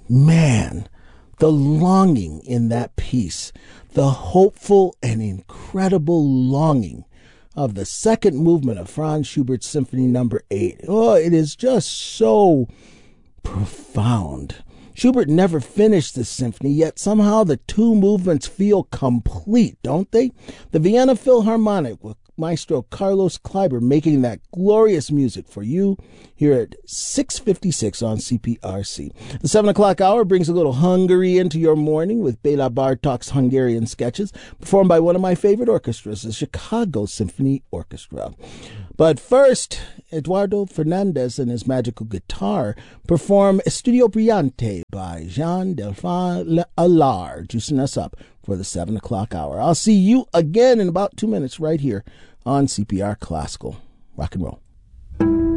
Man, the longing in that piece, the hopeful and incredible longing of the second movement of Franz Schubert's Symphony No. 8. Oh, it is just so profound. Schubert never finished the symphony, yet somehow the two movements feel complete, don't they? The Vienna Philharmonic with Maestro Carlos Kleiber making that glorious music for you here at 6:56 on CPRC. The 7 o'clock hour brings a little Hungary into your morning with Béla Bartók's Hungarian sketches, performed by one of my favorite orchestras, the Chicago Symphony Orchestra. But first, Eduardo Fernandez and his magical guitar perform Estudio Brillante by Jean-Delphine Allard, juicing us up for the 7 o'clock hour. I'll see you again in about 2 minutes right here on CPR Classical. Rock and roll.